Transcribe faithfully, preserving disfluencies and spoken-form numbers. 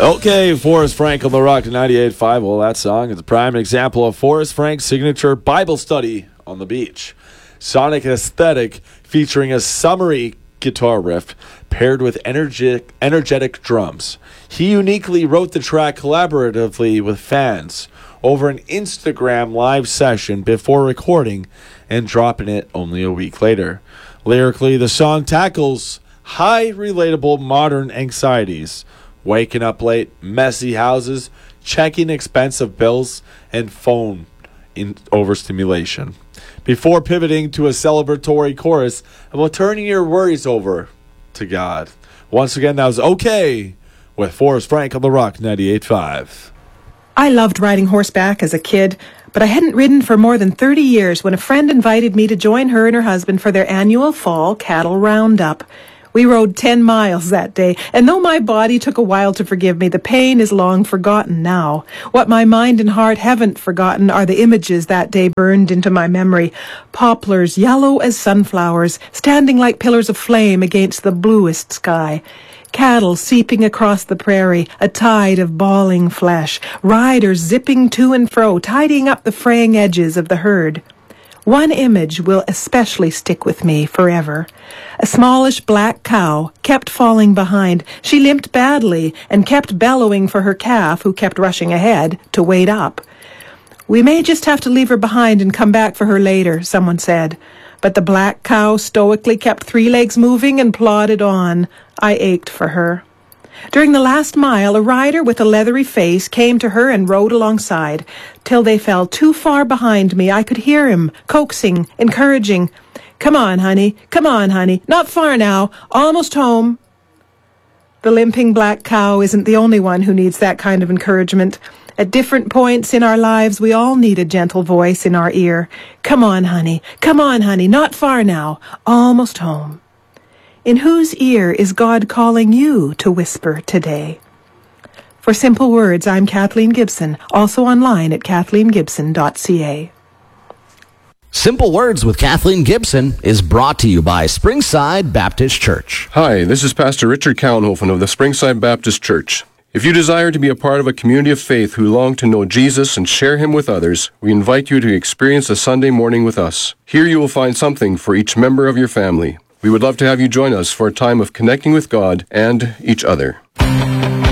Okay, Forrest Frank on the Rock ninety-eight point five. Well, that song is a prime example of Forrest Frank's signature Bible study on the beach. Sonic aesthetic featuring a summery guitar riff paired with energetic, energetic drums. He uniquely wrote the track collaboratively with fans over an Instagram live session before recording and dropping it only a week later. Lyrically, the song tackles high relatable modern anxieties, waking up late, messy houses, checking expensive bills, and phone in overstimulation, before pivoting to a celebratory chorus about turning your worries over to God. Once again, that was Okay with Forrest Frank on the Rock ninety-eight point five. I loved riding horseback as a kid, but I hadn't ridden for more than thirty years when a friend invited me to join her and her husband for their annual fall cattle roundup. We rode ten miles that day, and though my body took a while to forgive me, the pain is long forgotten now. What my mind and heart haven't forgotten are the images that day burned into my memory. Poplars, yellow as sunflowers, standing like pillars of flame against the bluest sky. Cattle seeping across the prairie, a tide of bawling flesh. Riders zipping to and fro, tidying up the fraying edges of the herd. One image will especially stick with me forever. A smallish black cow kept falling behind. She limped badly and kept bellowing for her calf, who kept rushing ahead to wait up. "We may just have to leave her behind and come back for her later," someone said. But the black cow stoically kept three legs moving and plodded on. I ached for her. During the last mile, a rider with a leathery face came to her and rode alongside. Till they fell too far behind me, I could hear him, coaxing, encouraging. "Come on, honey. Come on, honey. Not far now. Almost home." The limping black cow isn't the only one who needs that kind of encouragement. At different points in our lives, we all need a gentle voice in our ear. "Come on, honey. Come on, honey. Not far now. Almost home." In whose ear is God calling you to whisper today? For Simple Words, I'm Kathleen Gibson, also online at kathleen gibson dot c a. Simple Words with Kathleen Gibson is brought to you by Springside Baptist Church. Hi, this is Pastor Richard Kaunhofen of the Springside Baptist Church. If you desire to be a part of a community of faith who long to know Jesus and share Him with others, we invite you to experience a Sunday morning with us. Here you will find something for each member of your family. We would love to have you join us for a time of connecting with God and each other.